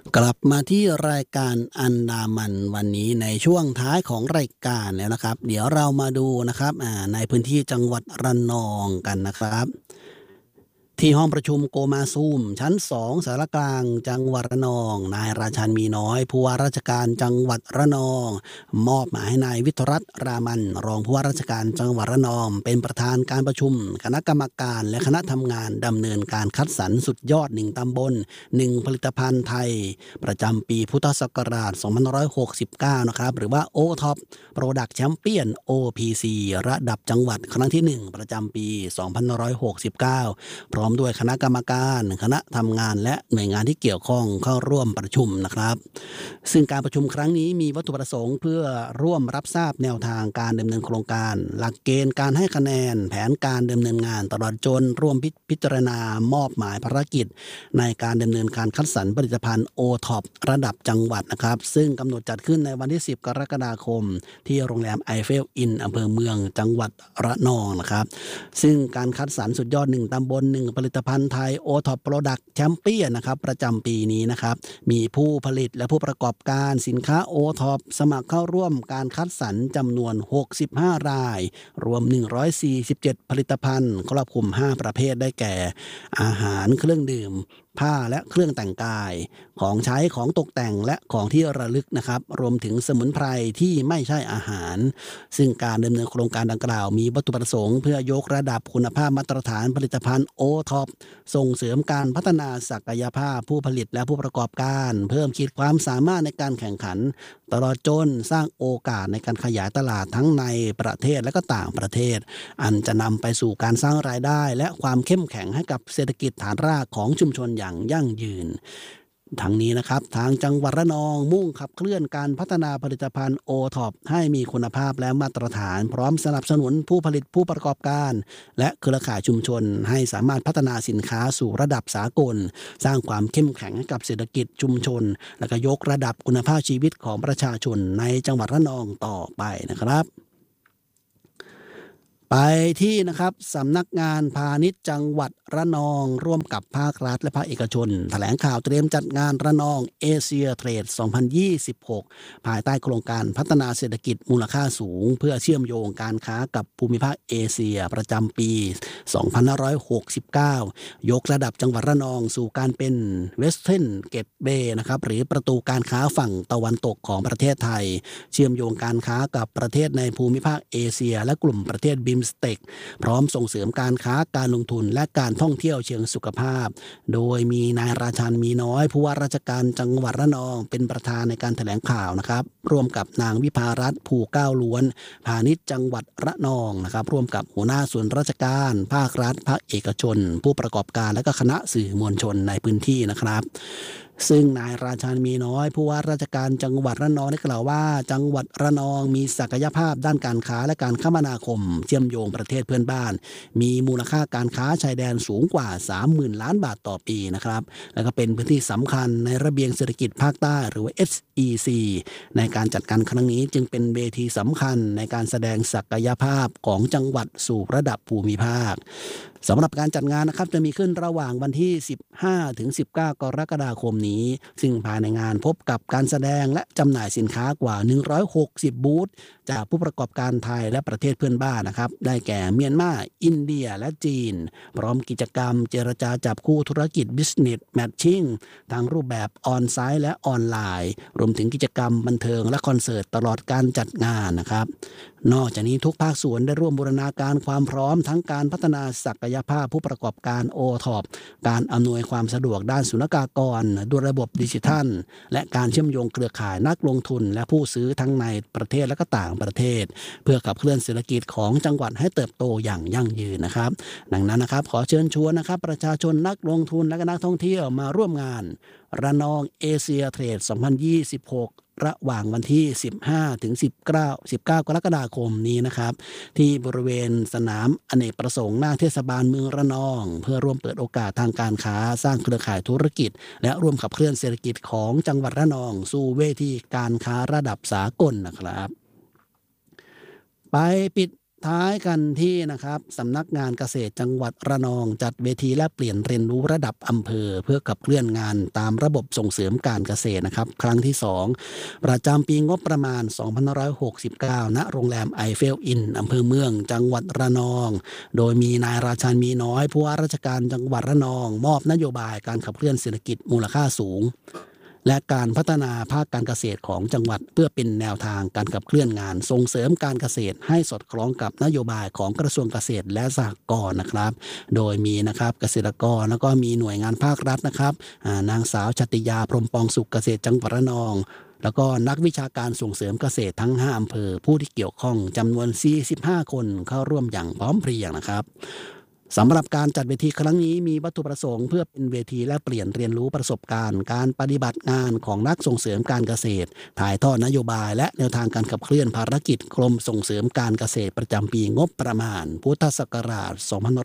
กลับมาที่รายการอันดามันวันนี้ในช่วงท้ายของรายการแล้วนะครับเดี๋ยวเรามาดูนะครับในพื้นที่จังหวัดระนองกันนะครับที่ห้องประชุมโกมาซูมชั้น2สารกลางจังหวัดระนองนายราชันมีน้อยผู้ว่าราชการจังหวัดระนองมอบหมายให้นายวิทยรัตน์รามันรองผู้ว่าราชการจังหวัดระนองเป็นประธานการประชุมคณะกรรมการและคณะทำงานดำเนินการคัดสรรสุดยอด1ตำบล1ผลิตภัณฑ์ไทยประจำปีพุทธศักราช2569นะครับหรือว่า OTOP Product Champion OPC ระดับจังหวัดครั้งที่1ประจำปี2569พร้อมด้วยคณะกรรมการคณะทำงานและหน่วยงานที่เกี่ยวข้องเข้าร่วมประชุมนะครับซึ่งการประชุมครั้งนี้มีวัตถุประสงค์เพื่อร่วมรับทราบแนวทางการดำเนินโครงการหลักเกณฑ์การให้คะแนนแผนการดำเนินงานตลอดจนร่วมพิจารณามอบหมายภารกิจในการดำเนินการคัดสรรผลิตภัณฑ์ OTOP ระดับจังหวัดนะครับซึ่งกำหนดจัดขึ้นในวันที่10กรกฎาคมที่โรงแรมไอเฟลอินอำเภอเมืองจังหวัดระนองนะครับซึ่งการคัดสรรสุดยอด1ตำบล1ผลิตภัณฑ์ไทย OTOP Product Champion นะครับประจำปีนี้นะครับมีผู้ผลิตและผู้ประกอบการสินค้า OTOP สมัครเข้าร่วมการคัดสรรจำนวน65รายรวม147ผลิตภัณฑ์ครอบคลุม5ประเภทได้แก่อาหารเครื่องดื่มผ้าและเครื่องแต่งกายของใช้ของตกแต่งและของที่ระลึกนะครับรวมถึงสมุนไพรที่ไม่ใช่อาหารซึ่งการดำเนินโครงการดังกล่าวมีวัตถุประสงค์เพื่อยกระดับคุณภาพมาตรฐานผลิตภัณฑ์ OTOP ส่งเสริมการพัฒนาศักยภาพผู้ผลิตและผู้ประกอบการเพิ่มขีดความสามารถในการแข่งขันตลอดจนสร้างโอกาสในการขยายตลาดทั้งในประเทศและก็ต่างประเทศอันจะนำไปสู่การสร้างรายได้และความเข้มแข็งให้กับเศรษฐกิจฐานรากของชุมชนอย่างยั่งยืนทั้งนี้นะครับทางจังหวัดระนองมุ่งขับเคลื่อนการพัฒนาผลิตภัณฑ์ OTOP ให้มีคุณภาพและมาตรฐานพร้อมสนับสนุนผู้ผลิตผู้ประกอบการและเครือข่ายชุมชนให้สามารถพัฒนาสินค้าสู่ระดับสากลสร้างความเข้มแข็งให้กับเศรษฐกิจชุมชนและก็ยกระดับคุณภาพชีวิตของประชาชนในจังหวัดระนองต่อไปนะครับไปที่นะครับสำนักงานพาณิชย์จังหวัดระนองร่วมกับภาครัฐและภาคเอกชนแถลงข่าวเตรียมจัดงานระนองเอเชียเทรด2026ภายใต้โครงการพัฒนาเศรษฐกิจมูลค่าสูงเพื่อเชื่อมโยงการค้ากับภูมิภาคเอเชียประจำปี2569ยกระดับจังหวัดระนองสู่การเป็น Western Gateway นะครับหรือประตูการค้าฝั่งตะวันตกของประเทศไทยเชื่อมโยงการค้ากับประเทศในภูมิภาคเอเชียและกลุ่มประเทศสเต็กพร้อมส่งเสริมการค้าการลงทุนและการท่องเที่ยวเชิงสุขภาพโดยมีนายราชันมีน้อยผู้ว่าราชการจังหวัดระนองเป็นประธานในการแถลงข่าวนะครับร่วมกับนางวิภารัตน์ภูเก้าล้วนพาณิชย์จังหวัดระนองนะครับร่วมกับหัวหน้าส่วนราชการภาครัฐภาคเอกชนผู้ประกอบการและก็คณะสื่อมวลชนในพื้นที่นะครับซึ่งนายราชันมีน้อยผู้ว่าราชการจังหวัดระนองได้กล่าวว่าจังหวัดระนองมีศักยภาพด้านการค้าและการคมนาคมเชื่อมโยงประเทศเพื่อนบ้านมีมูลค่าการค้าชายแดนสูงกว่า 30,000 ล้านบาทต่อปีนะครับแล้วก็เป็นพื้นที่สำคัญในระเบียงเศรษฐกิจภาคใต้หรือว่า SEC ในการจัดการครั้งนี้จึงเป็นเวทีสำคัญในการแสดงศักยภาพของจังหวัดสู่ระดับภูมิภาคสำหรับการจัดงานนะครับจะมีขึ้นระหว่างวันที่15ถึง19กรกฎาคมนี้ซึ่งภายในงานพบกับการแสดงและจำหน่ายสินค้ากว่า160บูธจากผู้ประกอบการไทยและประเทศเพื่อนบ้านนะครับได้แก่เมียนมาอินเดียและจีนพร้อมกิจกรรมเจรจาจับคู่ธุรกิจ Business Matching ทั้งรูปแบบออนไซต์และออนไลน์รวมถึงกิจกรรมบันเทิงและคอนเสิร์ตตลอดการจัดงานนะครับนอกจากนี้ทุกภาคส่วนได้ร่วมบูรณาการความพร้อมทั้งการพัฒนาศักยภาพผู้ประกอบการ OTOP การอำนวยความสะดวกด้านศุลกากรด้วยระบบดิจิทัลและการเชื่อมโยงเครือข่ายนักลงทุนและผู้ซื้อทั้งในประเทศและก็ต่างประเทศเพื่อขับเคลื่อนเศรษฐกิจของจังหวัดให้เติบโตอย่างยั่งยืนนะครับดังนั้นนะครับขอเชิญชวนนะครับประชาชนนักลงทุนและก็นักท่องเที่ยวมาร่วมงานระนองเอเชียเทรด2026ระหว่างวันที่15ถึง19กรกฎาคมนี้นะครับที่บริเวณสนามอเนกประสงค์หน้าเทศบาลเมืองระนองเพื่อร่วมเปิดโอกาสทางการค้าสร้างเครือข่ายธุรกิจและร่วมขับเคลื่อนเศรษฐกิจของจังหวัดระนองสู่เวทีการค้าระดับสากลนะครับไปปิดท้ายกันที่นะครับสำนักงานเกษตรจังหวัดระนองจัดเวทีแลกเปลี่ยนเรียนรู้ระดับอำเภอเพื่อขับเคลื่อนงานตามระบบส่งเสริมการเกษตรนะครับครั้งที่2ประจำปีงบประมาณ2569ณโรงแรมไอเฟลอินอำเภอเมืองจังหวัดระนองโดยมีนายราชันมีน้อยผู้ว่าราชการจังหวัดระนองมอบนโยบายการขับเคลื่อนเศรษฐกิจมูลค่าสูงและการพัฒนาภาคการเกษตรของจังหวัดเพื่อเป็นแนวทางการขับเคลื่อนงานส่งเสริมการเกษตรให้สอดคล้องกับนโยบายของกระทรวงเกษตรและสหกรณ์นะครับโดยมีนะครับเกษตรกรแล้วก็มีหน่วยงานภาครัฐนะครับนางสาวชติยาพรหมปองสุขเกษตรจังหวัดระนองแล้วก็นักวิชาการส่งเสริมเกษตรทั้ง5อำเภอผู้ที่เกี่ยวข้องจำนวน45คนเข้าร่วมอย่างพร้อมเพรียงนะครับสำหรับการจัดเวทีครั้งนี้มีวัตถุประสงค์เพื่อเป็นเวทีและเปลี่ยนเรียนรู้ประสบการณ์การปฏิบัติงานของนักส่งเสริมการเกษตรถ่ายทอดนโยบายและแนวทางการขับเคลื่อนภารกิจกรมส่งเสริมการเกษตรประจำปีงบประมาณพุทธศักราช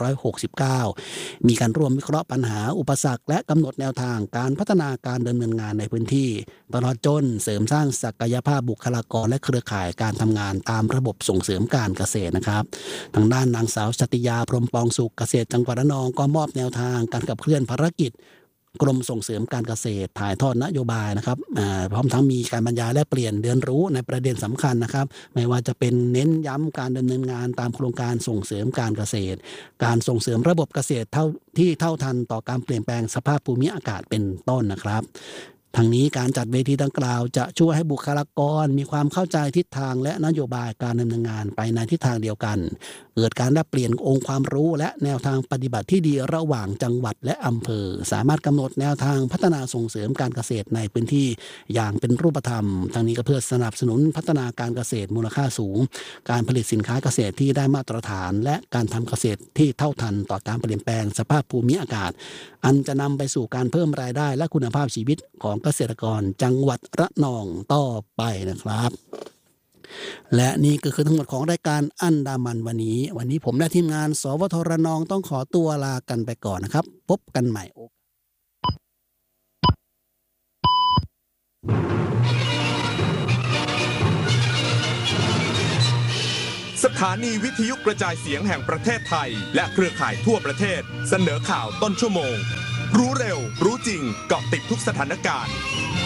2569มีการร่วมวิเคราะห์ปัญหาอุปสรรคและกำหนดแนวทางการพัฒนาการดำเนินงานในพื้นที่ตลอดจนเสริมสร้างศักยภาพบุคลากรและเครือข่ายการทำงานตามระบบส่งเสริมการเกษตรนะครับทางด้านนางสาวชติยาพรหมปองสุขเกษตรจังหวัดระนองก็มอบแนวทางการขับเคลื่อนภารกิจกรมส่งเสริมการเกษตรถ่ายทอดนโยบายนะครับพร้อมทั้งมีการบรรยายและเปลี่ยนเรียนรู้ในประเด็นสำคัญนะครับไม่ว่าจะเป็นเน้นย้ำการดำเนินงานตามโครงการส่งเสริมการเกษตรการส่งเสริมระบบเกษตรที่เท่าทันต่อการเปลี่ยนแปลงสภาพภูมิอากาศเป็นต้นนะครับทั้งนี้การจัดเวทีดังกล่าวจะช่วยให้บุคลากรมีความเข้าใจทิศทางและนโยบายการดำเนินงานไปในทิศทางเดียวกันเกิดการแลกเปลี่ยนองค์ความรู้และแนวทางปฏิบัติที่ดีระหว่างจังหวัดและอำเภอสามารถกำหนดแนวทางพัฒนาส่งเสริมการเกษตรในพื้นที่อย่างเป็นรูปธรรมทั้งนี้ก็เพื่อสนับสนุนพัฒนาการเกษตรมูลค่าสูงการผลิตสินค้าเกษตรที่ได้มาตรฐานและการทำเกษตรที่เท่าทันต่อการเปลี่ยนแปลงสภาพภูมิอากาศอันจะนำไปสู่การเพิ่มรายได้และคุณภาพชีวิตของเกษตรกรจังหวัดระนองต่อไปนะครับและนี่ก็คือทั้งหมดของรายการอันดามันวันนี้ผมและทีมงานสวทระนองต้องขอตัวลากันไปก่อนนะครับพบกันใหม่สถานีวิทยุกระจายเสียงแห่งประเทศไทยและเครือข่ายทั่วประเทศเสนอข่าวต้นชั่วโมงรู้เร็วรู้จริงเกาะติดทุกสถานการณ์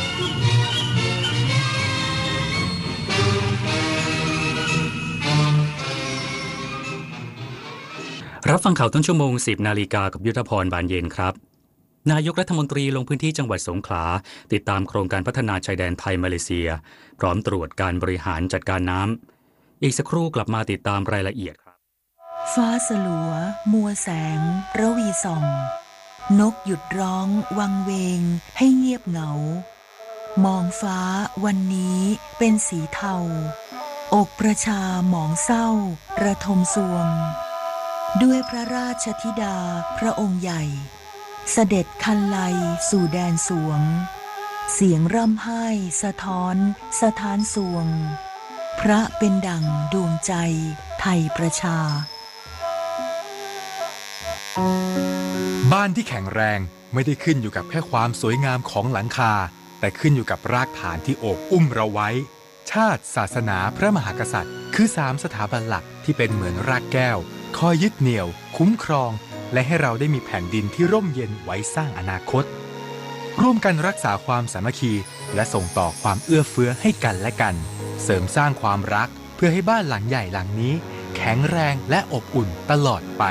รับฟังข่าวต้นชั่วโมง 10 นาฬิกากับยุทธพรบานเย็นครับนายกรัฐมนตรีลงพื้นที่จังหวัดสงขลาติดตามโครงการพัฒนาชายแดนไทยมาเลเซียพร้อมตรวจการบริหารจัดการน้ำอีกสักครู่กลับมาติดตามรายละเอียดครับฟ้าสลัวมัวแสงระวีส่องนกหยุดร้องวังเวงให้เงียบเหงามองฟ้าวันนี้เป็นสีเทาอกประชาหมองเศร้าระทมสวงด้วยพระราชธิดาพระองค์ใหญ่เสด็จคันไลสู่แดนสวงเสียงร่ำไห้สะท้อนสถานสวงพระเป็นดั่งดวงใจไทยประชาบ้านที่แข็งแรงไม่ได้ขึ้นอยู่กับแค่ความสวยงามของหลังคาแต่ขึ้นอยู่กับรากฐานที่โอบอุ้มเราไว้ชาติศาสนาพระมหากษัตริย์คือ3สถาบันหลักที่เป็นเหมือนรากแก้วคอยยึดเหนี่ยวคุ้มครองและให้เราได้มีแผ่นดินที่ร่มเย็นไว้สร้างอนาคตร่วมกันรักษาความสามัคคีและส่งต่อความเอื้อเฟื้อให้กันและกันเสริมสร้างความรักเพื่อให้บ้านหลังใหญ่หลังนี้แข็งแรงและอบอุ่นตลอดไป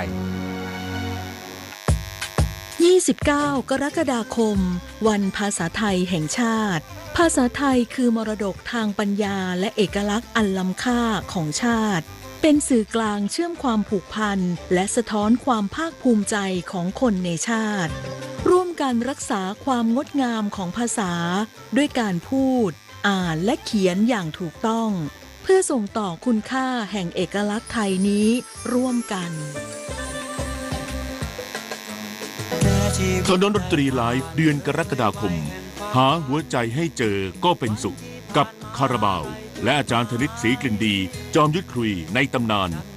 29 กรกฎาคมวันภาษาไทยแห่งชาติภาษาไทยคือมรดกทางปัญญาและเอกลักษณ์อันล้ำค่าของชาติเป็นสื่อกลางเชื่อมความผูกพันและสะท้อนความภาคภูมิใจของคนในชาติร่วมกันรักษาความงดงามของภาษาด้วยการพูดอ่านและเขียนอย่างถูกต้องเพื่อส่งต่อคุณค่าแห่งเอกลักษณ์ไทยนี้ร่วมกันถนนดนตรีไลฟ์เดือนกรกฎาคมหาหัวใจให้เจอก็เป็นสุขกับคาราบาวและอาจารย์ธนิตศรีกลิ่นดีจอมยุทธคุยในตำนาน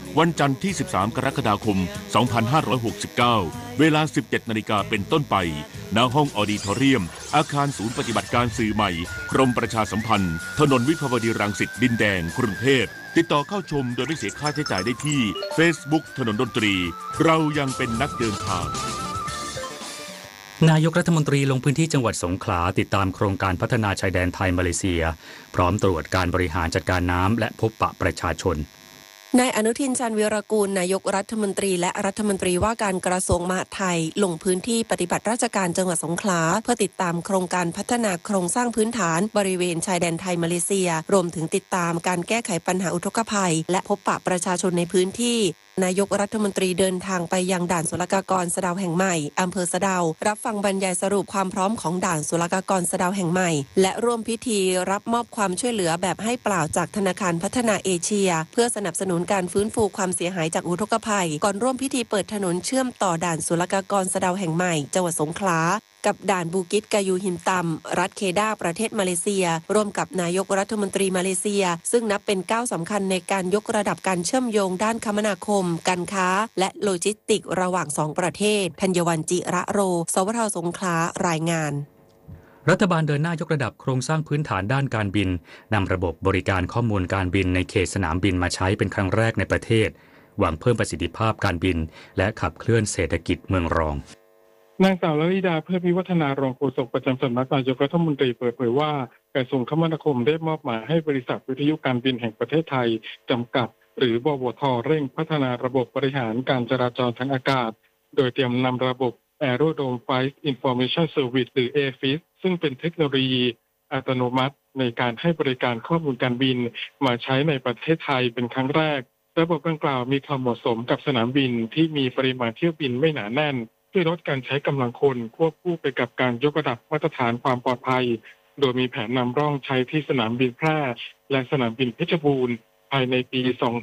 วันจันทร์ที่ 13 กรกฎาคม 2569 เวลา 17 นาฬิกาเป็นต้นไปณห้องออดิทอเรียมอาคารศูนย์ปฏิบัติการสื่อใหม่กรมประชาสัมพันธ์ถนนวิภาวดีรังสิตดินแดงกรุงเทพติดต่อเข้าชมโดยไม่เสียค่าใช้จ่ายได้ที่ Facebook ถนนดนตรีเรายังเป็นนักเดินทางนายกรัฐมนตรีลงพื้นที่จังหวัดสงขลาติดตามโครงการพัฒนาชายแดนไทยมาเลเซียพร้อมตรวจการบริหารจัดการน้ำและพบปะประชาชนนายอนุทิน ชาญวีรกูลนายกรัฐมนตรีและรัฐมนตรีว่าการกระทรวงมหาดไทยลงพื้นที่ปฏิบัติราชการจังหวัดสงขลาเพื่อติดตามโครงการพัฒนาโครงสร้างพื้นฐานบริเวณชายแดนไทยมาเลเซียรวมถึงติดตามการแก้ไขปัญหาอุทกภัยและพบปะประชาชนในพื้นที่นายกรัฐมนตรีเดินทางไปยังด่านศุลกากรสะเดาแห่งใหม่อำเภอสะเดารับฟังบรรยายสรุปความพร้อมของด่านศุลกากรสะเดาแห่งใหม่และร่วมพิธีรับมอบความช่วยเหลือแบบให้เปล่าจากธนาคารพัฒนาเอเชียเพื่อสนับสนุนการฟื้นฟูความเสียหายจากอุทกภัยก่อนร่วมพิธีเปิดถนนเชื่อมต่อด่านศุลกากรสะเดาแห่งใหม่จังหวัดสงขลากับด่านบูกิตกายูฮิมตัมรัฐเคดาประเทศมาเลเซียร่วมกับนายกรัฐมนตรีมาเลเซียซึ่งนับเป็นก้าวสำคัญในการยกระดับการเชื่อมโยงด้านคมนาคมการค้าและโลจิสติกระหว่าง2ประเทศธัญวรรณ จิระโรสวท.สงขลารายงานรัฐบาลเดินหน้ายกระดับโครงสร้างพื้นฐานด้านการบินนำระบบบริการข้อมูลการบินในเขตสนามบินมาใช้เป็นครั้งแรกในประเทศหวังเพิ่มประสิทธิภาพการบินและขับเคลื่อนเศรษฐกิจเมืองรองนางสาวลลิดาเพื่อวิวัฒนารองโฆษกประจำสำนักนายกรัฐมนตรีเปิดเผยว่ากระทรวงคมนาคมได้มอบหมายให้บริษัทวิทยุการบินแห่งประเทศไทยจำกัดหรือบวท.เร่งพัฒนาระบบบริหารการจราจรทางอากาศโดยเตรียมนำระบบ Aerodrome Flight Information Service หรือ AFIS ซึ่งเป็นเทคโนโลยีอัตโนมัติในการให้บริการข้อมูลการบินมาใช้ในประเทศไทยเป็นครั้งแรกระบบดังกล่าวมีความเหมาะสมกับสนามบินที่มีปริมาณเที่ยวบินไม่หนาแน่นเพื่อลดการใช้กำลังคนควบคู่ไปกับการยกระดับมาตรฐานความปลอดภัยโดยมีแผนนำร่องใช้ที่สนามบินแพร่และสนามบินเพชรบูรณ์ภายในปี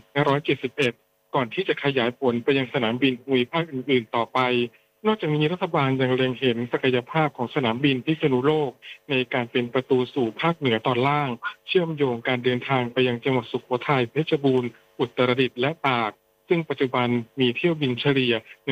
2571ก่อนที่จะขยายผลไปยังสนามบินภูมิภาคอื่นๆต่อไปนอกจากนี้รัฐบาลยังเล็งเห็นศักยภาพของสนามบินพิษณุโลกในการเป็นประตูสู่ภาคเหนือตอนล่างเชื่อมโยงการเดินทางไปยังจังหวัดสุโขทัยเพชรบูรณ์อุตรดิตถ์และตากซึ่งปัจจุบันมีเที่ยวบินเฉลี่ย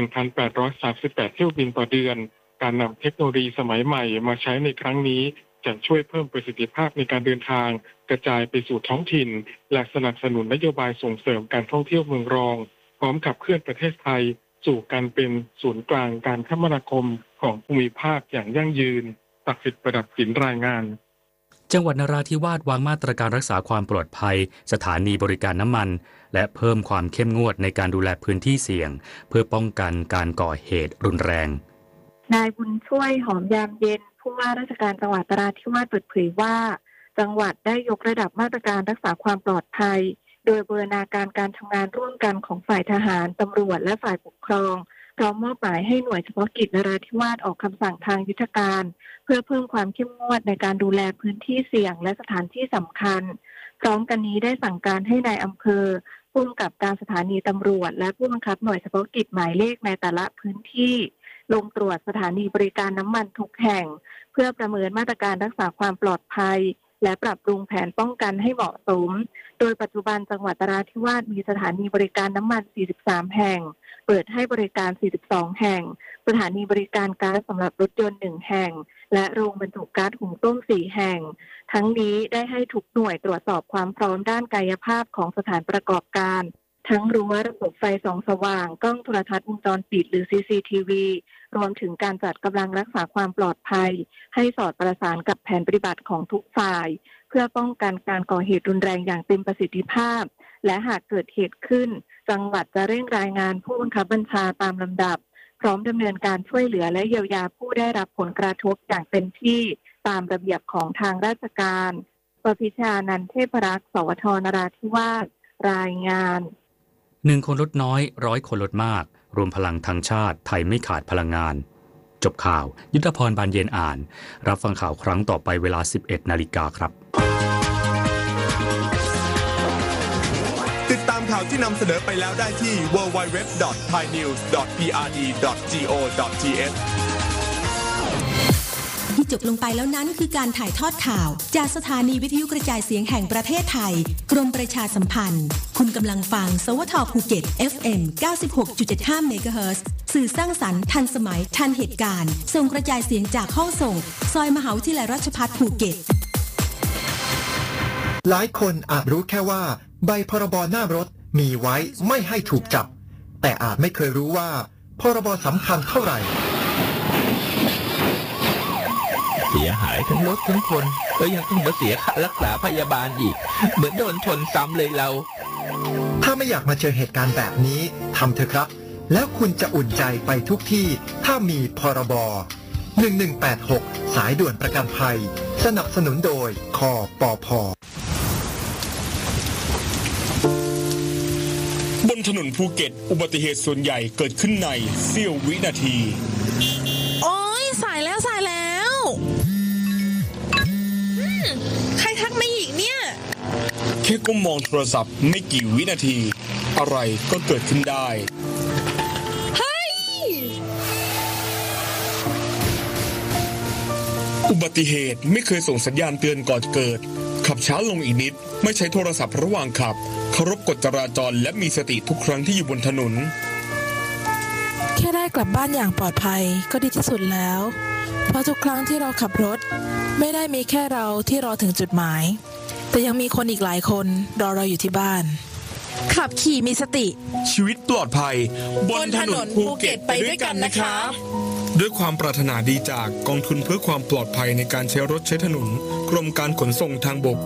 1,838 เที่ยวบินต่อเดือนการนำเทคโนโลยีสมัยใหม่มาใช้ในครั้งนี้จะช่วยเพิ่มประสิทธิภาพในการเดินทางกระจายไปสู่ท้องถิ่นและสนับสนุนนโยบายส่งเสริมการท่องเที่ยวเมืองรองพร้อมขับเคลื่อนประเทศไทยสู่การเป็นศูนย์กลางการคมนาคมของภูมิภาคอย่างยั่งยืนศักดิ์สิทธิ์ประดับสินรายงานจังหวัดนราธิวาสวางมาตรการรักษาความปลอดภัยสถานีบริการน้ำมันและเพิ่มความเข้มงวดในการดูแลพื้นที่เสี่ยงเพื่อป้องกันการก่อเหตุรุนแรงนายบุญช่วยหอมยามเย็นผู้ว่าราชการจังหวัดนราธิวาสเปิดเผยว่าจังหวัดได้ยกระดับมาตรการรักษาความปลอดภัยโดยบูรณาการการทำงานร่วมกันของฝ่ายทหารตำรวจและฝ่ายปกครองพร้อมมอบหมายให้หน่วยเฉพาะกิจนราธิวาสออกคำสั่งทางยุทธการเพื่อเพิ่มความเข้มงวดในการดูแลพื้นที่เสี่ยงและสถานที่สำคัญพร้อมกันนี้ได้สั่งการให้นายอำเภอผู้กำกับการสถานีตำรวจและผู้บังคับหน่วยเฉพาะกิจหมายเลขในแต่ละพื้นที่ลงตรวจสถานีบริการน้ำมันทุกแห่งเพื่อประเมินมาตรการรักษาความปลอดภัยและปรับปรุงแผนป้องกันให้เหมาะสมโดยปัจจุบันจังหวัดนราธิวาสมีสถานีบริการน้ำมัน43แห่งเปิดให้บริการ42แห่งสถานีบริการก๊าซสำหรับรถยนต์1แห่งและโรงบรรจุก๊าซหุงต้ม4แห่งทั้งนี้ได้ให้ทุกหน่วยตรวจสอบความพร้อมด้านกายภาพของสถานประกอบการทั้งรั้วระบบไฟส่องสว่างกล้องโทรทัศน์วงจรปิดหรือ CCTV รวมถึงการจัดกำลังรักษาความปลอดภัยให้สอดประสานกับแผนปฏิบัติของทุกฝ่ายเพื่อป้องกันการก่อเหตุรุนแรงอย่างเต็มประสิทธิภาพและหากเกิดเหตุขึ้นจังหวัดจะเร่งรายงานผู้บังคับบัญชาตามลำดับพร้อมดำเนินการช่วยเหลือและเยียวยาผู้ได้รับผลกระทบอย่างเต็มที่ตามระเบียบของทางราชการปพิชานันท์เทพรักษ์สวท.นราธิวาสรายงาน 1 คนลดน้อย100 คนลดมากรวมพลังทางชาติไทยไม่ขาดพลังงานจบข่าวยุทธพรบานเย็นอ่านรับฟังข่าวครั้งต่อไปเวลา 11 นาฬิกาครับติดตามข่าวที่นำเสนอไปแล้วได้ที่ www.thainews.prd.go.th ดิจบลงไปแล้วนั้นคือการถ่ายทอดข่าวจากสถานีวิทยุกระจายเสียงแห่งประเทศไทยกรมประชาสัมพันธ์คุณกำลังฟังสวทภูเก็ต FM 96.75 เมกะเฮิรตซ์สื่อสร้างสรรค์ทันสมัยทันเหตุการณ์ส่งกระจายเสียงจากห้องส่งซอยมหาวิทยาลัยราชภัฏภูเก็ตหลายคนอาจรู้แค่ว่าใบพรบหน้ารถมีไว้ไม่ให้ถูกจับแต่อาจไม่เคยรู้ว่าพรบสำคัญเท่าไหร่เสียหายทั้งรถทั้งคนแล้วยังต้องมาเสียค่ารักษาพยาบาลอีกเหมือนโดนชนซ้ำเลยเราถ้าไม่อยากมาเจอเหตุการณ์แบบนี้ทำเถอะครับแล้วคุณจะอุ่นใจไปทุกที่ถ้ามีพรบ1186สายด่วนประกันภัยสนับสนุนโดยคปภ. บนถนนภูเก็ตอุบัติเหตุส่วนใหญ่เกิดขึ้นในเสี้ยววินาทีโอ๊ยสายแล้วใครทักมาอีกเนี่ยแค่ก้มมองโทรศัพท์ไม่กี่วินาทีอะไรก็เกิดขึ้นได้เฮ้ยอุบัติเหตุไม่เคยส่งสัญญาณเตือนก่อนเกิดขับช้าลงอีกนิดไม่ใช้โทรศัพท์ระหว่างขับเคารพกฎจราจรและมีสติทุกครั้งที่อยู่บนถนนแค่ได้กลับบ้านอย่างปลอดภัยก็ดีที่สุดแล้วเพราะทุกครั้งที่เราขับรถไม่ได้มีแค่เราที่รอถึงจุดหมายแต่ยังมีคนอีกหลายคนรอเราอยู่ที่บ้านขับขี่มีสติชีวิตปลอดภัยบนถนนภูเก็ตไปด้วยกันนะคะด้วยความปรารถนาดีจากกองทุนเพื่อความปลอดภัยในการใช้รถใช้ถนนกรมการขนส่งทางบก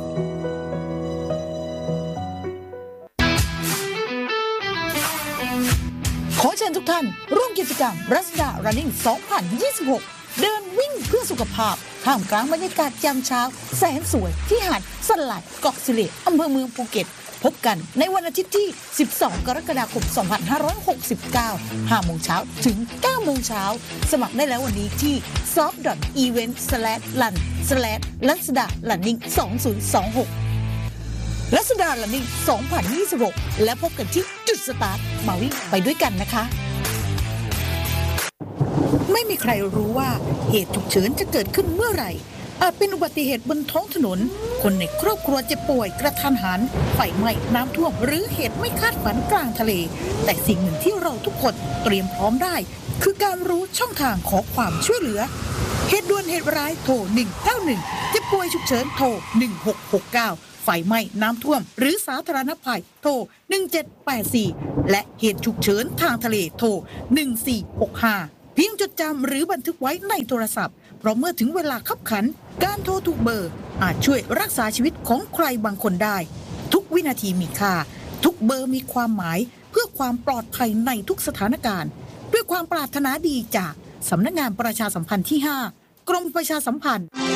ขอเชิญทุกท่านร่วมกิจกรรม Rasda Running 2026 เดินวิ่งเพื่อสุขภาพท่ามกลางบรรยากาศยามเช้าแสนสวยที่หาดสลัดเกาะสิเลอำเภอเมืองภูเก็ตพบกันในวันอาทิตย์ที่ 12 กรกฎาคม 2569 5 โมงเช้าถึง 9 โมงเช้าสมัครได้แล้ววันนี้ที่ soft.event/run/Rasda Running 2026 Rasda Running 2026 และพบกันที่จุดสตาร์ทมาวิ่งไปด้วยกันนะคะไม่มีใครรู้ว่าเหตุฉุกเฉินจะเกิดขึ้นเมื่อไหร่อาจเป็นอุบัติเหตุบนท้องถนนคนในครอบครัวเจ็บป่วยกระทันหันไฟไหม้น้ำท่วมหรือเหตุไม่คาดฝันกลางทะเลแต่สิ่งหนึ่งที่เราทุกคนเตรียมพร้อมได้คือการรู้ช่องทางขอความช่วยเหลือเหตุด่วนเหตุร้ายโทร191เจ็บป่วยฉุกเฉินโทร1669ไฟไหม้น้ำท่วมหรือสาธารณภัยโทร1784และเหตุฉุกเฉินทางทะเลโทร1465เพียงจดจำหรือบันทึกไว้ในโทรศัพท์เพราะเมื่อถึงเวลาคับขันการโทรถูกเบอร์อาจช่วยรักษาชีวิตของใครบางคนได้ทุกวินาทีมีค่าทุกเบอร์มีความหมายเพื่อความปลอดภัยในทุกสถานการณ์ด้วยความปรารถนาดีจากสำนักงานประชาสัมพันธ์ที่ 5 กรมประชาสัมพันธ์